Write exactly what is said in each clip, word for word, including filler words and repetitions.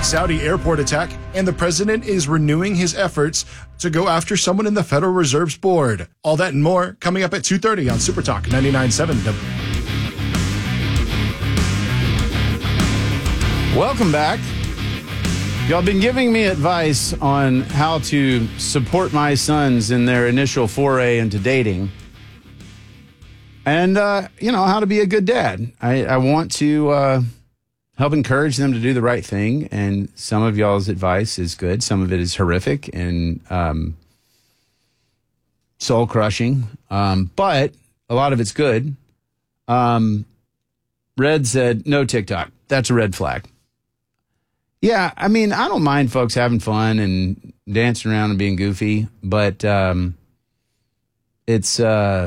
Saudi airport attack, and the president is renewing his efforts to go after someone in the Federal Reserve's board. All that and more coming up at two thirty on Super Talk ninety-nine point seven. Welcome back. Y'all been giving me advice on how to support my sons in their initial foray into dating. And, uh, you know, how to be a good dad. I, I want to uh, help encourage them to do the right thing. And some of y'all's advice is good. Some of it is horrific and um, soul-crushing. Um, but a lot of it's good. Um, Red said, no TikTok. That's a red flag. Yeah, I mean, I don't mind folks having fun and dancing around and being goofy, but um, it's, uh,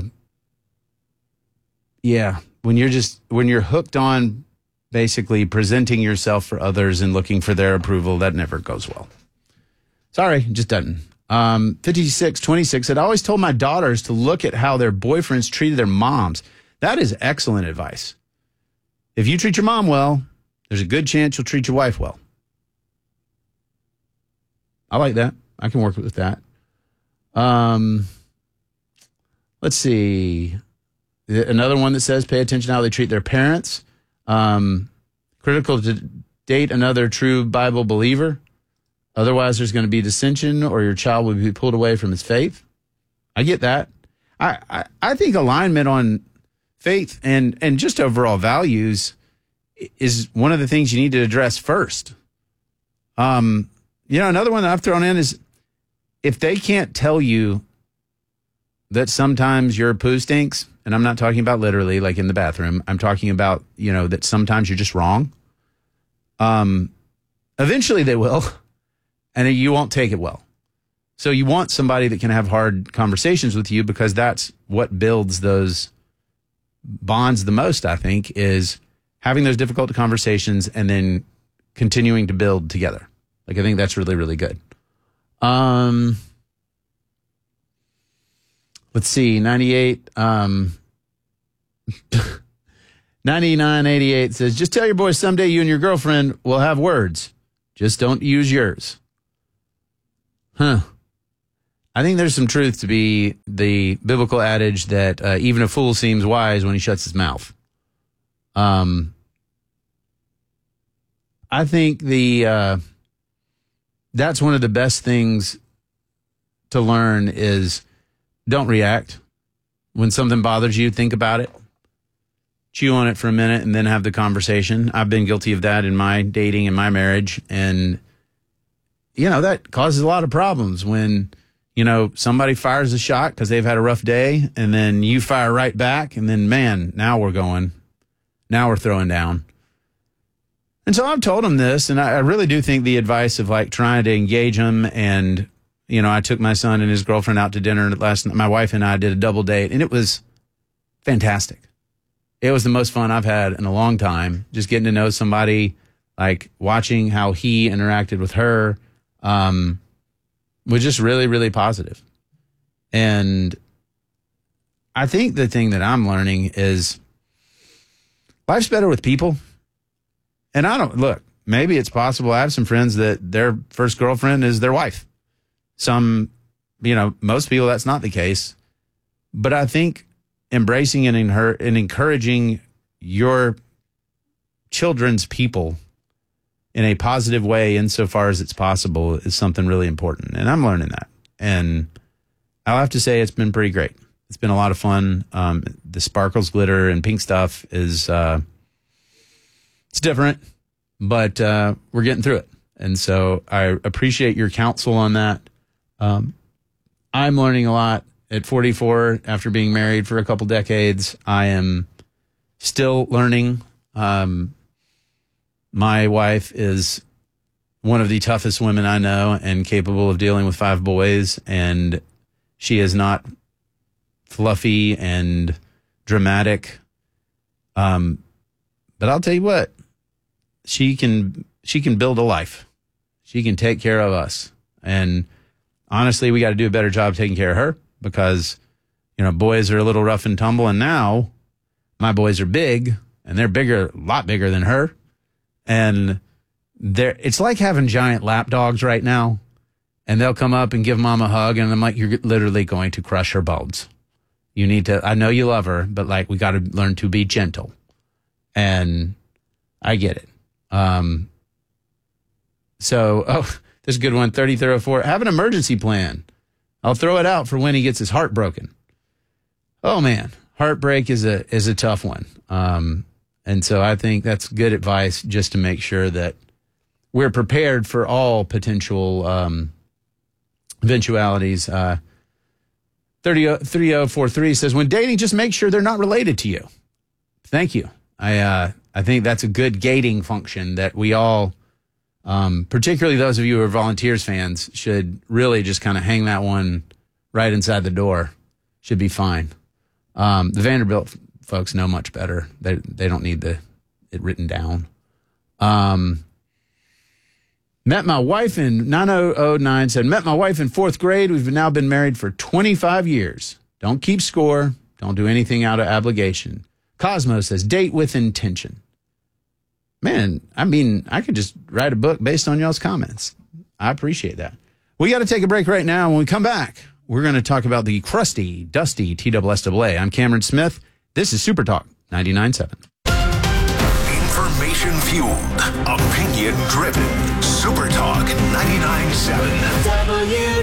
yeah, when you're just, when you're hooked on basically presenting yourself for others and looking for their approval, that never goes well. Sorry, it just doesn't. Um, fifty-six twenty-six said, I always told my daughters to look at how their boyfriends treated their moms. That is excellent advice. If you treat your mom well, there's a good chance you'll treat your wife well. I like that. I can work with that. Um, let's see. Another one that says, pay attention to how they treat their parents. Um, critical to date another true Bible believer. Otherwise, there's going to be dissension or your child will be pulled away from his faith. I get that. I, I, I think alignment on faith and, and just overall values is one of the things you need to address first. Um, You know, another one that I've thrown in is if they can't tell you that sometimes your poo stinks, and I'm not talking about literally like in the bathroom. I'm talking about, you know, that sometimes you're just wrong. Um, eventually they will, and you won't take it well. So you want somebody that can have hard conversations with you because that's what builds those bonds the most, I think, is having those difficult conversations and then continuing to build together. Like, I think that's really, really good. Um, let's see, ninety-eight, um, ninety-nine eighty-eight says, just tell your boys someday you and your girlfriend will have words. Just don't use yours. Huh. I think there's some truth to be the biblical adage that uh, even a fool seems wise when he shuts his mouth. Um, I think the... Uh, That's one of the best things to learn is don't react. When something bothers you, think about it. Chew on it for a minute and then have the conversation. I've been guilty of that in my dating and my marriage. And, you know, that causes a lot of problems when, you know, somebody fires a shot because they've had a rough day and then you fire right back. And then, man, now we're going. Now we're throwing down. And so I've told him this, and I, I really do think the advice of like trying to engage him. And, you know, I took my son and his girlfriend out to dinner last night. My wife and I did a double date, and it was fantastic. It was the most fun I've had in a long time, just getting to know somebody, like watching how he interacted with her um, was just really, really positive. And I think the thing that I'm learning is life's better with people. And I don't, look, maybe it's possible. I have some friends that their first girlfriend is their wife. Some, you know, most people, that's not the case. But I think embracing and, in her, and encouraging your children's people in a positive way insofar as it's possible is something really important. And I'm learning that. And I'll have to say it's been pretty great. It's been a lot of fun. Um, the sparkles, glitter, and pink stuff is... Uh, It's different, but uh, we're getting through it. And so I appreciate your counsel on that. Um, I'm learning a lot at forty-four after being married for a couple decades. I am still learning. Um, my wife is one of the toughest women I know and capable of dealing with five boys. And she is not fluffy and dramatic. Um, but I'll tell you what. She can she can build a life. She can take care of us. And honestly, we got to do a better job taking care of her because, you know, boys are a little rough and tumble. And now my boys are big and they're bigger, a lot bigger than her. And they're, it's like having giant lap dogs right now, and they'll come up and give mom a hug, and I'm like, you're literally going to crush her bones. You need to, I know you love her, but like, we got to learn to be gentle. And I get it. Um, so, oh, this is a good one. thirty-three oh four. Have an emergency plan. I'll throw it out for when he gets his heart broken. Oh man, heartbreak is a, is a tough one. Um, and so I think that's good advice just to make sure that we're prepared for all potential, um, eventualities. Uh, thirty-three oh four three says, when dating, just make sure they're not related to you. Thank you. I, uh, I think that's a good gating function that we all, um, particularly those of you who are Volunteers fans, should really just kind of hang that one right inside the door. Should be fine. Um, the Vanderbilt f- folks know much better. They they don't need the it written down. Um, met my wife in nine oh oh nine said, met my wife in fourth grade. We've now been married for twenty-five years. Don't keep score. Don't do anything out of obligation. Cosmo says, date with intention. Man, I mean, I could just write a book based on y'all's comments. I appreciate that. We got to take a break right now. When we come back, we're going to talk about the crusty, dusty T S S A A. I'm Cameron Smith. This is Super Talk ninety-nine point seven. Information fueled, opinion driven. Super Talk ninety-nine point seven. W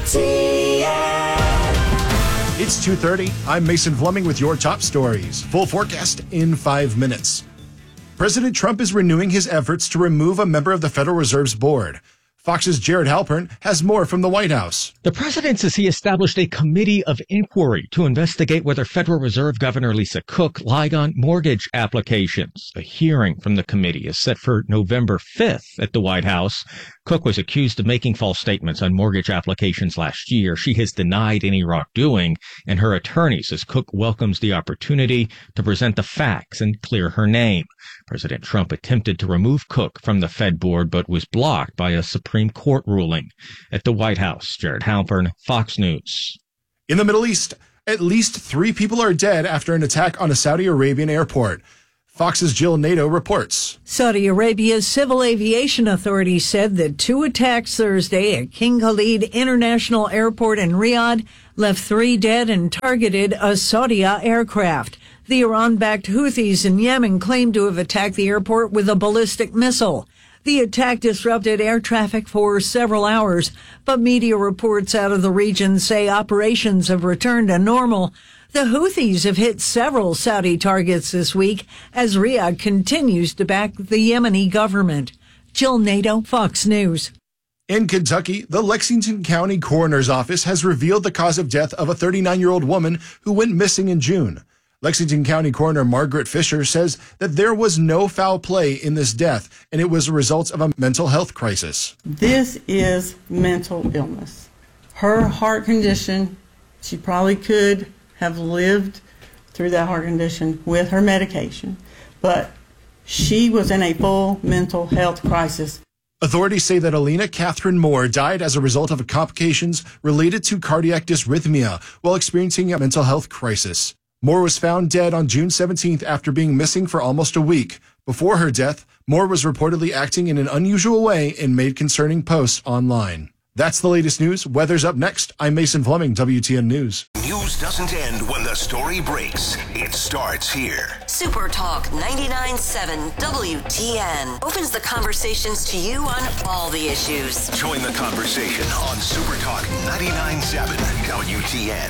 T N. It's two thirty. I'm Mason Fleming with your top stories. Full forecast in five minutes. President Trump is renewing his efforts to remove a member of the Federal Reserve's board. Fox's Jared Halpern has more from the White House. The president says he established a committee of inquiry to investigate whether Federal Reserve Governor Lisa Cook lied on mortgage applications. A hearing from the committee is set for November fifth at the White House. Cook was accused of making false statements on mortgage applications last year. She has denied any wrongdoing, and her attorney says Cook welcomes the opportunity to present the facts and clear her name. President Trump attempted to remove Cook from the Fed board, but was blocked by a Supreme Court ruling. At the White House, Jared Halpern, Fox News. In the Middle East, at least three people are dead after an attack on a Saudi Arabian airport. Fox's Jill Nato reports. Saudi Arabia's Civil Aviation Authority said that two attacks Thursday at King Khalid International Airport in Riyadh left three dead and targeted a Saudi aircraft. The Iran-backed Houthis in Yemen claimed to have attacked the airport with a ballistic missile. The attack disrupted air traffic for several hours, but media reports out of the region say operations have returned to normal. The Houthis have hit several Saudi targets this week as Riyadh continues to back the Yemeni government. Jill Nato, Fox News. In Kentucky, the Lexington County Coroner's Office has revealed the cause of death of a thirty-nine-year-old woman who went missing in June. Lexington County Coroner Margaret Fisher says that there was no foul play in this death, and it was a result of a mental health crisis. This is mental illness. Her heart condition, she probably could have lived through that heart condition with her medication, but she was in a full mental health crisis. Authorities say that Alina Catherine Moore died as a result of complications related to cardiac dysrhythmia while experiencing a mental health crisis. Moore was found dead on June seventeenth after being missing for almost a week. Before her death, Moore was reportedly acting in an unusual way and made concerning posts online. That's the latest news. Weather's up next. I'm Mason Fleming, W T N News. News doesn't end when the story breaks. It starts here. Super Talk ninety-nine point seven W T N opens the conversations to you on all the issues. Join the conversation on Super Talk ninety-nine point seven W T N.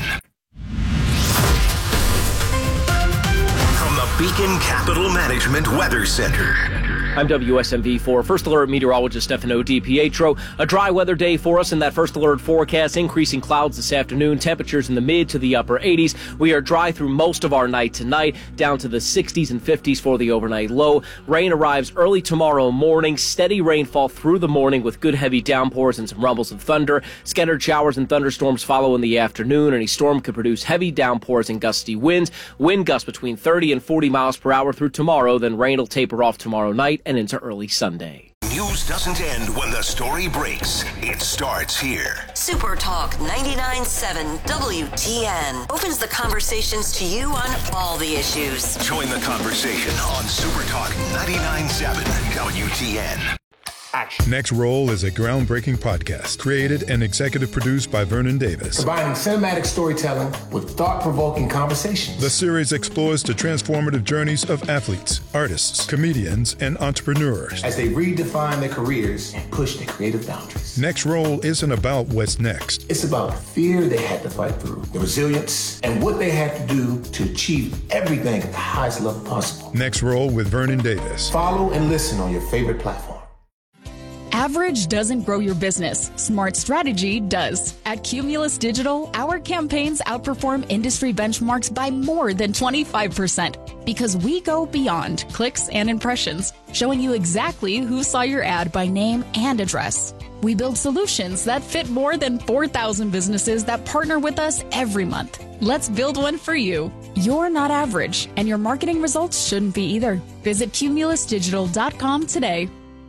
From the Beacon Capital Management Weather Center. I'm W S M V four First Alert meteorologist Stefano DiPietro. A dry weather day for us in that First Alert forecast. Increasing clouds this afternoon. Temperatures in the mid to the upper eighties. We are dry through most of our night tonight, down to the sixties and fifties for the overnight low. Rain arrives early tomorrow morning. Steady rainfall through the morning with good heavy downpours and some rumbles of thunder. Scattered showers and thunderstorms follow in the afternoon. Any storm could produce heavy downpours and gusty winds. Wind gusts between thirty and forty miles per hour through tomorrow. Then rain will taper off tomorrow night and into early Sunday. News doesn't end when the story breaks. It starts here. Super Talk ninety-nine point seven W T N opens the conversations to you on all the issues. Join the conversation on Super Talk ninety-nine point seven W T N. action. Next Roll is a groundbreaking podcast created and executive produced by Vernon Davis. Combining cinematic storytelling with thought-provoking conversations. The series explores the transformative journeys of athletes, artists, comedians, and entrepreneurs as they redefine their careers and push their creative boundaries. Next Roll isn't about what's next. It's about the fear they had to fight through, the resilience, and what they had to do to achieve everything at the highest level possible. Next Roll with Vernon Davis. Follow and listen on your favorite platform. Average doesn't grow your business. Smart strategy does. At Cumulus Digital, our campaigns outperform industry benchmarks by more than twenty-five percent because we go beyond clicks and impressions, showing you exactly who saw your ad by name and address. We build solutions that fit more than four thousand businesses that partner with us every month. Let's build one for you. You're not average, and your marketing results shouldn't be either. Visit cumulus digital dot com today.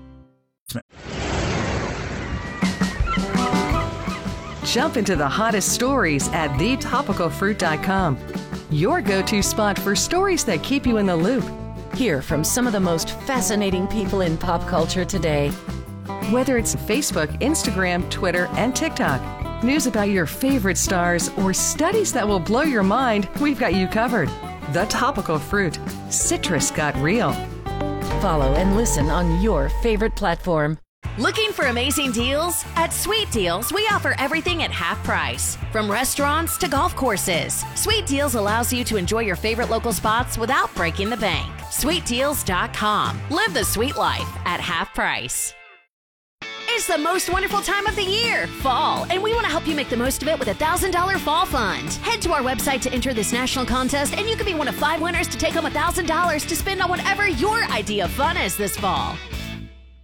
Jump into the hottest stories at the topical fruit dot com. Your go-to spot for stories that keep you in the loop. Hear from some of the most fascinating people in pop culture today. Whether it's Facebook, Instagram, Twitter, and TikTok, news about your favorite stars, or studies that will blow your mind, we've got you covered. The Topical Fruit. Citrus got real. Follow and listen on your favorite platform. Looking for amazing deals? At Sweet Deals, we offer everything at half price. From restaurants to golf courses, Sweet Deals allows you to enjoy your favorite local spots without breaking the bank. sweet deals dot com. Live the sweet life at half price. It's the most wonderful time of the year, fall, and we want to help you make the most of it with a one thousand dollars Fall Fund. Head to our website to enter this national contest, and you could be one of five winners to take home one thousand dollars to spend on whatever your idea of fun is this fall.